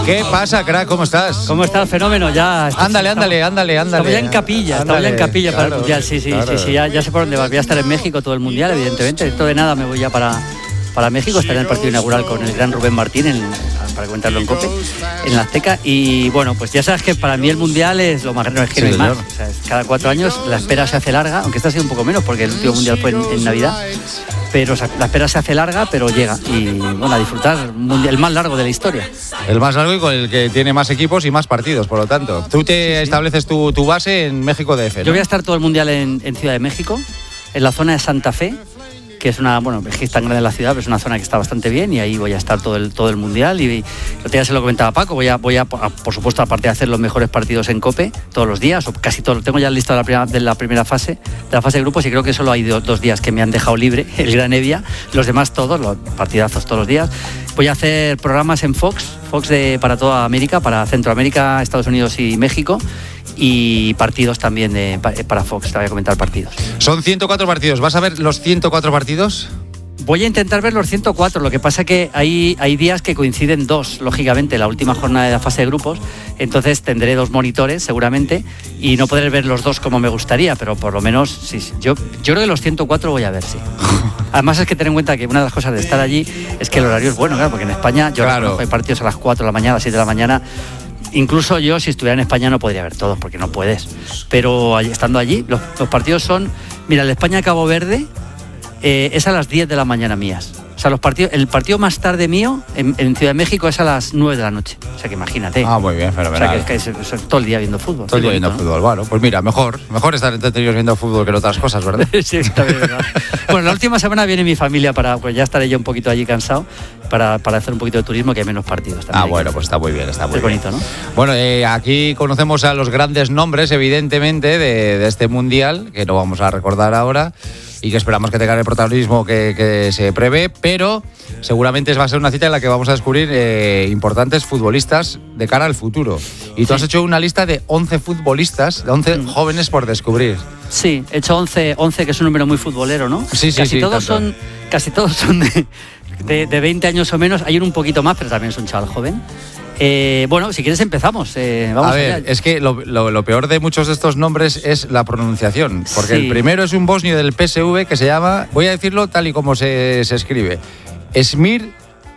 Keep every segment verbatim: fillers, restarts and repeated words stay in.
¿Qué pasa, crack? ¿Cómo estás? ¿Cómo estás? Fenómeno, ya. Estás, ándale, ándale, ándale, ándale. Estamos ya en capilla, ándale, estamos ya en capilla claro, para el Mundial, sí, sí, claro. sí, sí, ya, ya sé por dónde vas. Voy a estar en México todo el Mundial, evidentemente. Dentro de nada me voy ya para, para México, estaré en el partido inaugural con el gran Rubén Martín, en, para comentarlo en COPE, en la Azteca. Y bueno, pues ya sabes que para mí el Mundial es lo más grande, es que no hay más. O sea, es cada cuatro años la espera se hace larga, aunque esta ha sido un poco menos porque el último Mundial fue en, en Navidad. Pero o sea, la espera se hace larga, pero llega. Y bueno, a disfrutar el más largo de la historia. El más largo y con el que tiene más equipos y más partidos, por lo tanto. Tú te sí, sí. estableces tu, tu base en México D F, ¿no? Yo voy a estar todo el Mundial en, en Ciudad de México, en la zona de Santa Fe, que es una, bueno, es que es tan grande la ciudad, pero es una zona que está bastante bien y ahí voy a estar todo el, todo el Mundial. Y, y ya se lo comentaba a Paco, voy a, voy a, por supuesto, aparte de hacer los mejores partidos en COPE todos los días, o casi todos, tengo ya el listado de la primera, de la primera fase, de la fase de grupos, y creo que solo hay dos, dos días que me han dejado libre, el Gran Evia, los demás todos, los partidazos todos los días. Voy a hacer programas en Fox, Fox de, para toda América, para Centroamérica, Estados Unidos y México, y partidos también de, para Fox, te voy a comentar partidos. Son ciento cuatro partidos, ¿vas a ver los ciento cuatro partidos? Voy a intentar ver los ciento cuatro, lo que pasa que hay, hay días que coinciden dos, lógicamente, la última jornada de la fase de grupos, entonces tendré dos monitores seguramente y no podré ver los dos como me gustaría, pero por lo menos sí, sí. Yo, yo creo que los ciento cuatro voy a ver, sí. Además es que ten en cuenta que una de las cosas de estar allí es que el horario es bueno, claro, porque en España yo claro. hay partidos a las cuatro de la mañana, a las siete de la mañana. Incluso yo, si estuviera en España, no podría ver todos, porque no puedes. Pero estando allí, los, los partidos son... Mira, el España-Cabo Verde eh, es a las diez de la mañana mías. O sea, los partidos, el partido más tarde mío en, en Ciudad de México es a las nueve de la noche. O sea, que imagínate. Ah, muy bien, fenomenal. O sea, que, que es, es, es todo el día viendo fútbol. Todo el día viendo ¿no? fútbol, bueno. Pues mira, mejor. Mejor estar entretenidos viendo fútbol que en otras cosas, ¿verdad? Sí, está bien, ¿verdad? Bueno, la última semana viene mi familia para... Pues ya estaré yo un poquito allí cansado para, para hacer un poquito de turismo, que hay menos partidos también. Ah, bueno, pues está muy bien, está muy es bien. bonito, ¿no? Bueno, eh, aquí conocemos a los grandes nombres, evidentemente, de, de este Mundial, que no vamos a recordar ahora, y que esperamos que tengan el protagonismo que, que se prevé, pero seguramente va a ser una cita en la que vamos a descubrir eh, importantes futbolistas de cara al futuro. Y tú sí. has hecho una lista de once futbolistas, de once mm. jóvenes por descubrir. Sí, he hecho once, once, que es un número muy futbolero, ¿no? Sí, sí, casi sí. Todos son, casi todos son de, de, de veinte años o menos. Hay uno un poquito más, pero también es un chaval joven. Eh, bueno, si quieres empezamos. Eh, vamos a ver, allá. Es que lo, lo, lo peor de muchos de estos nombres es la pronunciación, porque sí. el primero es un bosnio del P S V que se llama, voy a decirlo tal y como se, se escribe, Esmir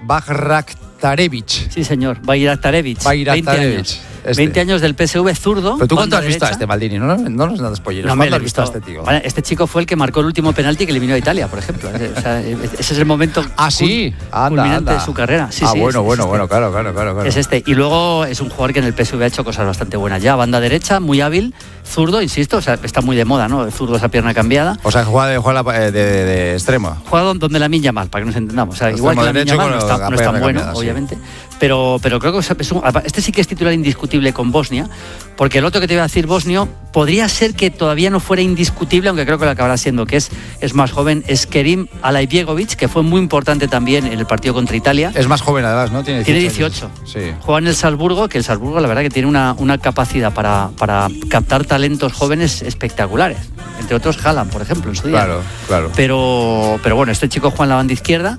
Bajraktarevic. Sí, señor, Bajraktarevic. Bajraktarevic. Este. veinte años del P S V, zurdo. ¿Pero tú cuánto has derecha? visto a este, Maldini? No, no, no nos das polleros. No, ¿Cuánto has visto visto a este tío? Vale, este chico fue el que marcó el último penalti que eliminó a Italia, por ejemplo. O sea, ese es el momento ah, sí. anda, culminante anda. de su carrera. Sí, ah, sí, bueno, es, bueno, es bueno, este. claro, claro, claro, claro. Es este. Y luego es un jugador que en el P S V ha hecho cosas bastante buenas. Ya, banda derecha, muy hábil, zurdo, insisto, o sea, está muy de moda, ¿no? El zurdo, esa pierna cambiada. O sea, juega de, juega de, de, de extremo. Juega donde la Minya mal, para que nos entendamos. O sea, igual que la Minya mal no está, no es tan bueno, cambiada, obviamente. Sí. Pero, pero creo que es un, este sí que es titular indiscutible con Bosnia, porque el otro que te voy a decir, bosnio, podría ser que todavía no fuera indiscutible, aunque creo que lo acabará siendo, que es, es más joven, es Kerim Alaibegovic, que fue muy importante también en el partido contra Italia. Es más joven además, ¿no? Tiene dieciocho. Tiene dieciocho. Sí. Juega en el Salzburgo, que el Salzburgo la verdad que tiene una, una capacidad para, para captar talentos jóvenes espectaculares. Entre otros Haaland, por ejemplo, en su día. Claro, claro. Pero, pero bueno, este chico juega en la banda izquierda.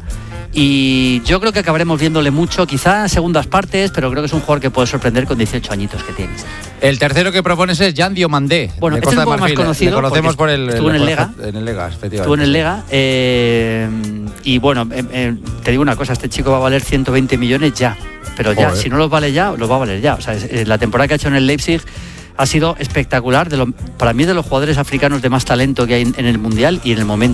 Y yo creo que acabaremos viéndole mucho, quizá en segundas partes, pero creo que es un jugador que puede sorprender con dieciocho añitos que tiene. El tercero que propones es Jan Diomandé. Bueno, de este es un poco más conocido. Le conocemos por el. Estuvo en el Lega. En el Lega, efectivamente. Estuvo en el Lega. Eh, y bueno, eh, eh, te digo una cosa: este chico va a valer ciento veinte millones ya. Pero ya, Joder. Si no los vale ya, los va a valer ya. O sea, es, la temporada que ha hecho en el Leipzig ha sido espectacular. De lo, para mí, de los jugadores africanos de más talento que hay en, en el Mundial y en el momento.